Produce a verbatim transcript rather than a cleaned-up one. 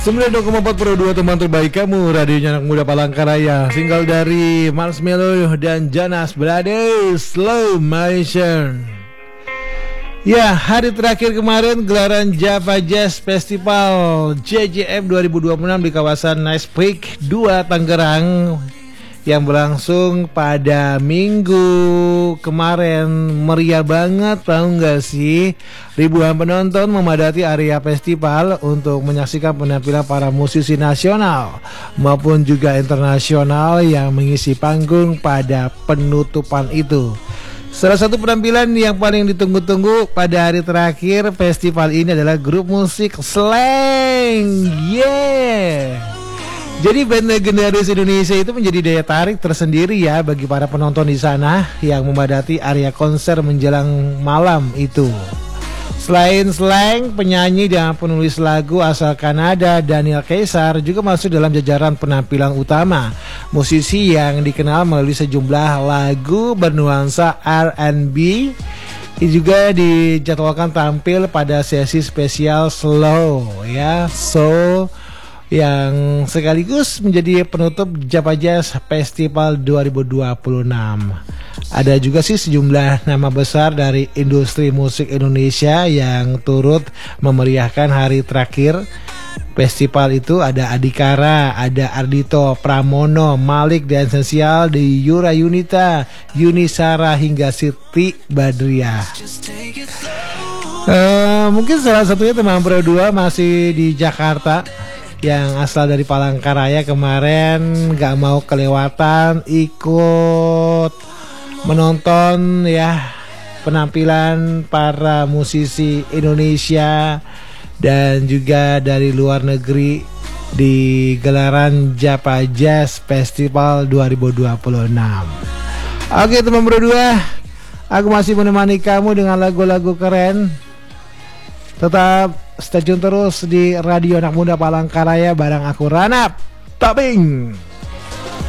sembilan puluh dua koma empat Pro dua teman terbaik kamu, radionya anak muda Palangkaraya. Single dari Marshmello dan Jonas Brothers, Slow Motion. Ya, hari terakhir kemarin gelaran Java Jazz Festival J J F dua ribu dua puluh enam di kawasan Nice Peak dua Tangerang yang berlangsung pada minggu kemarin. Meriah banget, tahu nggak sih? Ribuan penonton memadati area festival untuk menyaksikan penampilan para musisi nasional maupun juga internasional yang mengisi panggung pada penutupan itu. Salah satu penampilan yang paling ditunggu-tunggu pada hari terakhir festival ini adalah grup musik Slank. Yeah. Jadi band legendaris Indonesia itu menjadi daya tarik tersendiri ya bagi para penonton di sana yang memadati area konser menjelang malam itu. Selain Slank, penyanyi dan penulis lagu asal Kanada Daniel Caesar juga masuk dalam jajaran penampilan utama. Musisi yang dikenal melalui sejumlah lagu bernuansa R and B juga dijadwalkan tampil pada sesi spesial Slow ya, Soul, yang sekaligus menjadi penutup Java Jazz Festival dua ribu dua puluh enam. Ada juga sih sejumlah nama besar dari industri musik Indonesia yang turut memeriahkan hari terakhir festival itu. Ada Adikara, ada Ardhito Pramono, Malik dan Esensial, di Yura Yunita, Yunisara hingga Siti Badriah. Uh, mungkin salah satunya teman Pro dua masih di Jakarta yang asal dari Palangkaraya kemarin gak mau kelewatan ikut menonton ya penampilan para musisi Indonesia dan juga dari luar negeri di gelaran Java Jazz Festival dua ribu dua puluh enam. Oke teman berdua, aku masih menemani kamu dengan lagu-lagu keren. Tetap stay tune terus di Radio Anak Muda Palangkaraya bareng aku Ranap Tobing.